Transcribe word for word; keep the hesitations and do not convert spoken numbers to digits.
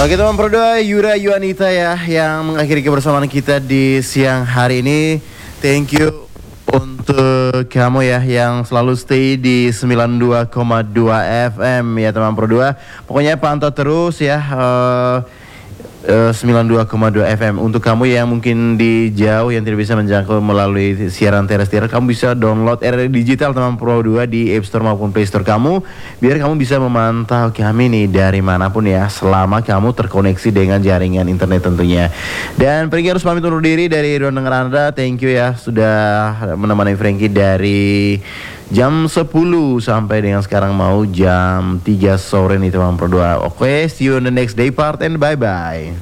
Oke teman Pro dua, Yura Yuanita ya yang mengakhiri kebersamaan kita di siang hari ini. Thank you untuk kamu ya yang selalu stay di sembilan puluh dua koma dua F M ya teman Pro dua. Pokoknya pantau terus ya uh, uh, sembilan puluh dua koma dua F M. Untuk kamu yang mungkin di jauh yang tidak bisa menjangkau melalui siaran terestrial, kamu bisa download R R Digital teman Pro dua di App Store maupun Play Store kamu, biar kamu bisa memantau kami nih dari manapun ya, selama kamu terkoneksi dengan jaringan internet tentunya. Dan Frankie harus pamit undur diri dari ruang dengar Anda. Thank you ya sudah menemani Frankie dari jam sepuluh sampai dengan sekarang mau jam tiga sore nih teman Pro dua. Oke, see you on the next day part and bye bye.